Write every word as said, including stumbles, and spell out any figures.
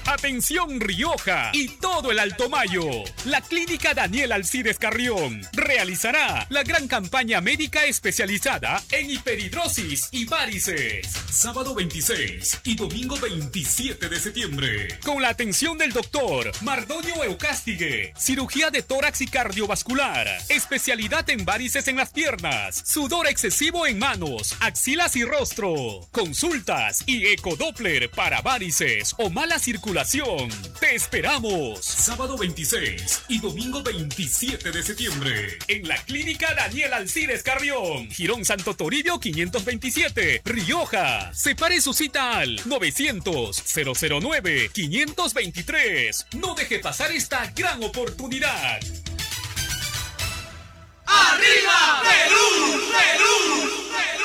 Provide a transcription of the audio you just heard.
Atención Rioja y todo el Alto Mayo. La Clínica Daniel Alcides Carrión realizará la gran campaña médica especializada en hiperhidrosis y varices. Sábado veintiséis y domingo veintisiete de septiembre. Con la atención del doctor Mardonio Eucástigue. Cirugía de tórax y cardiovascular. Especialidad en varices en las piernas. Sudor excesivo en manos, axilas y rostro. Consultas y ecodoppler para varices o mala circulación. Te esperamos. Sábado veintiséis y domingo veintisiete de septiembre. En la Clínica Daniel Alcides Carrión. Girón Santo Toribio quinientos veintisiete. Rioja. Separe su cita al novecientos, cero cero nueve, quinientos veintitrés. No deje pasar esta gran oportunidad. ¡Arriba, Perú! ¡Perú! ¡Perú!